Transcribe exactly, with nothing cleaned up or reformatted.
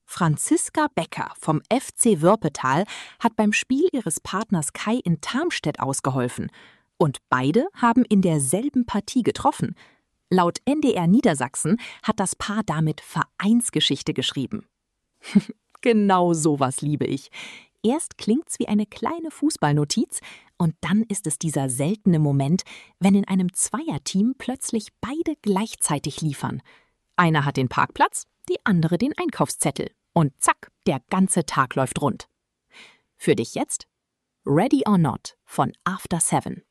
Franziska Becker vom F C Wörpetal hat beim Spiel ihres Partners Kai in Tarmstedt ausgeholfen. Und beide haben in derselben Partie getroffen. Laut N D R Niedersachsen hat das Paar damit Vereinsgeschichte geschrieben. Genau sowas liebe ich. Erst klingt's wie eine kleine Fußballnotiz und dann ist es dieser seltene Moment, wenn in einem Zweierteam plötzlich beide gleichzeitig liefern. Einer hat den Parkplatz, die andere den Einkaufszettel. Und zack, der ganze Tag läuft rund. Für dich jetzt Ready or Not von After Seven.